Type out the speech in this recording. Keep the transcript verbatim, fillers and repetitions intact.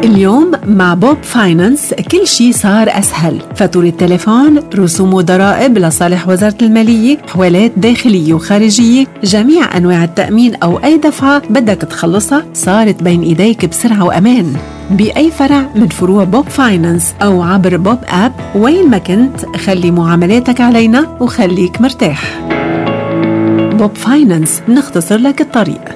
اليوم مع بوب فاينانس كل شي صار أسهل. فاتورة التليفون، رسوم وضرائب لصالح وزارة المالية، حوالات داخلية وخارجية، جميع أنواع التأمين أو أي دفعة بدك تخلصها صارت بين إيديك بسرعة وأمان بأي فرع من فروع بوب فاينانس أو عبر بوب آب. وين ما كنت خلي معاملاتك علينا وخليك مرتاح. بوب فاينانس نختصر لك الطريق.